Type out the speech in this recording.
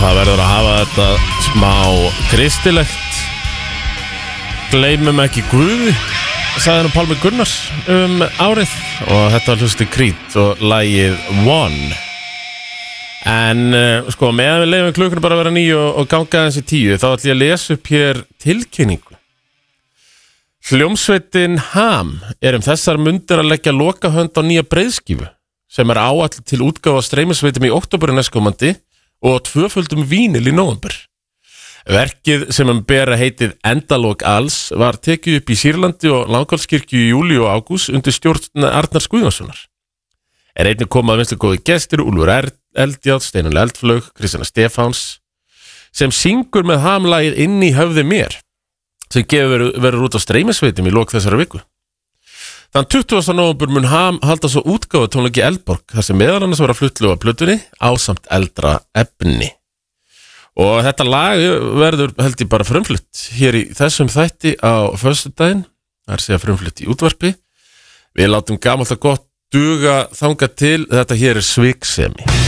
Það verður að hafa þetta smá kristilegt. Gleymum ekki Guði, sagði nú Pálmi Gunnars árið. Og þetta var hlusti Creed og lagið One. En sko, meðan við leifum klukkunum bara að vera 9 og ganga aðeins í 10, þá ætlum ég að lesa upp hér tilkynningu. Hljómsveitin Ham þessar mundir að leggja lokahönd á nýja breiðskífu sem áætluð til útgáfa streymisveitum í október næstkomandi og 2-földum vínil í nóvember. Verkið sem bera heitið Endalok alls var tekið upp í Sýrlandi og Langholtskirkju í júlí og ágúst undir stjórn Arnars Guðjónssonar. Einnig koma að vinslu góði gestir Úlfur Eldjárn, Steinunn Eldflaug, Kristjana Stefáns sem syngur með Ham-lagið Inn í höfði mér sem verður út á streymisveitum í lok þessara viku. Þann 20. nóvember mun Ham halda svo útgáfu tónleiki Eldborg þar sem meðal annars var að fluttluga plötunni ásamt eldra efni. Og þetta lag verður held ég bara frumflutt hér í þessum þætti á föstudaginn, það segja frumflutt í útvarpi. Við látum gamalt og gott duga þangað til, þetta hér Sviksemi.